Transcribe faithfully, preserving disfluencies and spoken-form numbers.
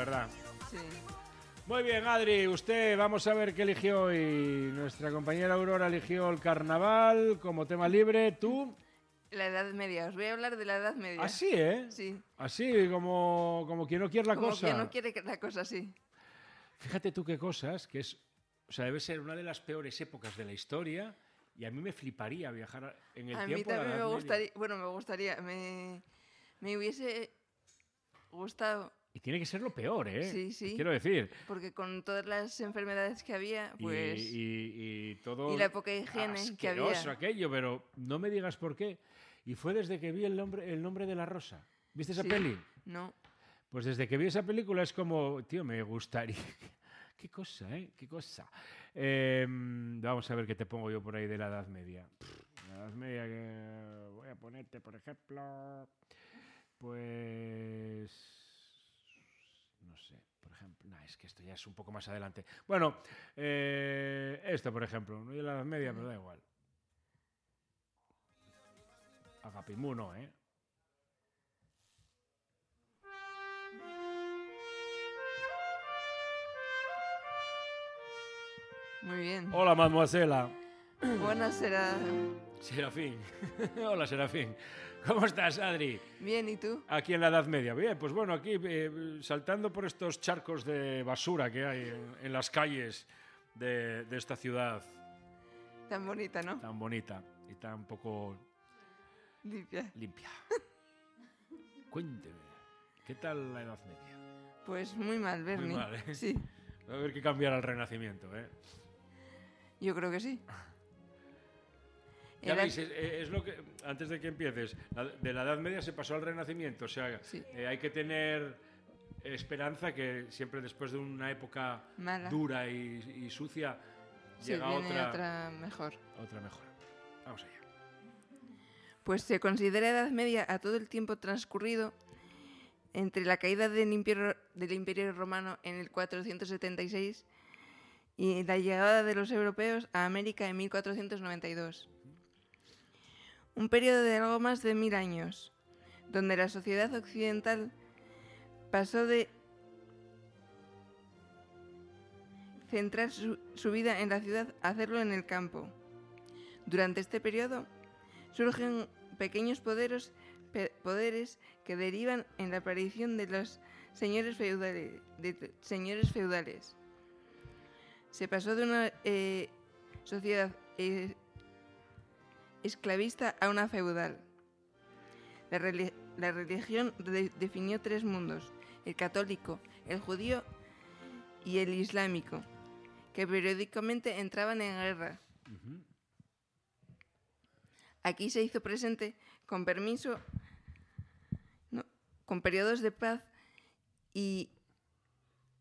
verdad. Sí. Muy bien, Adri, usted, vamos a ver qué eligió hoy. Nuestra compañera Aurora eligió el carnaval como tema libre. ¿Tú? La Edad Media. Os voy a hablar de la Edad Media. Así, ¿eh? Sí. Así, como, como quien no quiere la Como cosa. que no quiere que la cosa así. Fíjate tú qué cosas, que es... O sea, debe ser una de las peores épocas de la historia y a mí me fliparía viajar en el A tiempo mí a la también Edad me Media. gustaría... Bueno, me gustaría... Me, me hubiese gustado... Y tiene que ser lo peor, ¿eh? Sí, sí. Te quiero decir. Porque con todas las enfermedades que había, pues... Y, y, y todo... Y la poca higiene que había. Asqueroso aquello, pero no me digas por qué. Y fue desde que vi el nombre, el nombre de la rosa. ¿Viste esa Sí. peli? No. Pues desde que vi esa película es como, tío, me gustaría... Qué cosa, ¿eh? Qué cosa. Eh, vamos a ver qué te pongo yo por ahí de la Edad Media. Pff, la Edad Media que voy a ponerte, por ejemplo, pues... No sé, por ejemplo... Nah, es que esto ya es un poco más adelante. Bueno, eh, esto, por ejemplo. No es la Edad Media, pero da igual. Agapimú no, ¿eh? Muy bien. Hola, mademoiselle. Buenas será. Serafín. Hola, Serafín. ¿Cómo estás, Adri? Bien, ¿y tú? Aquí en la Edad Media. Bien, pues bueno, aquí eh, saltando por estos charcos de basura que hay en, en las calles de, de esta ciudad Tan bonita, ¿no? tan bonita y tan poco Limpia. limpia. Cuénteme, ¿qué tal la Edad Media? Pues muy mal, Bernie. Muy mal, ¿eh? Sí, Va a haber que cambiar al Renacimiento, ¿eh? yo creo que sí. Ya Era- veis, es, es lo que antes de que empieces, la- de la Edad Media se pasó al Renacimiento, o sea, Sí. eh, hay que tener esperanza que siempre después de una época Mala. dura y, y sucia Sí, llega viene otra, otra mejor. otra mejor. Vamos allá. Pues se considera Edad Media a todo el tiempo transcurrido entre la caída del Imperio, del Imperio Romano en el cuatrocientos setenta y seis y la llegada de los europeos a América en mil cuatrocientos noventa y dos. Un periodo de algo más de mil años, donde la sociedad occidental pasó de centrar su, su vida en la ciudad a hacerlo en el campo. Durante este periodo surgen pequeños poderes, pe- poderes que derivan en la aparición de los señores feudales. De señores feudales. Se pasó de una eh, sociedad eh, esclavista a una feudal. La, reli- la religión de- definió tres mundos: el católico, el judío y el islámico, que periódicamente entraban en guerra. Aquí se hizo presente, con permiso, no, con periodos de paz y